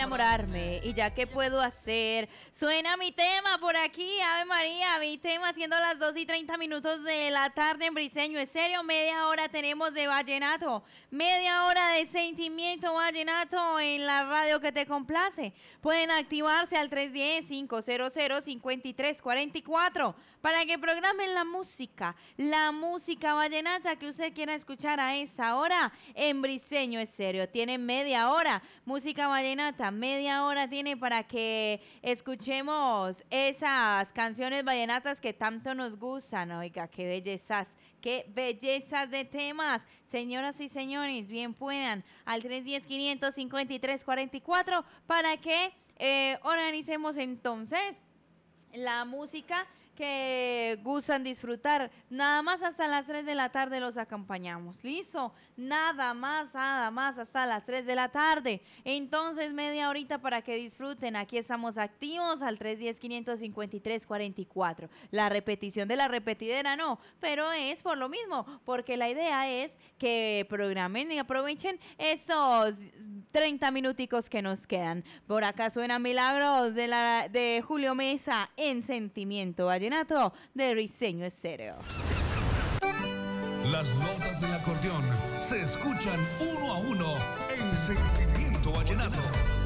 enamorarme. ¿Y ya qué puedo hacer? Suena mi tema por aquí, Ave María, mi tema siendo las 2:30 de la tarde en Briseño Estéreo. Media hora tenemos de vallenato, media hora de sentimiento vallenato en la radio que te complace. Pueden activarse al 310-500-5344 para que programen la música vallenata que usted quiera escuchar a esa hora en Briseño Estéreo. Tiene media hora, música vallenata, media hora tiene para que escuchemos esas canciones vallenatas que tanto nos gustan. Oiga, qué bellezas de temas. Señoras y señores, bien puedan al 310-500-5344 para que organicemos entonces la música que gustan disfrutar. Nada más hasta las 3 de la tarde los acompañamos. ¿Listo? Nada más hasta las 3 de la tarde. Entonces, media horita para que disfruten. Aquí estamos activos al 310-500-5344. La repetición de la repetidera no, pero es por lo mismo, porque la idea es que programen y aprovechen esos 30 minuticos que nos quedan. Por acá suena Milagros de Julio Mesa en Sentimiento Vallenato de Briseño Estéreo. Las notas del acordeón se escuchan uno a uno en Sentimiento Vallenato.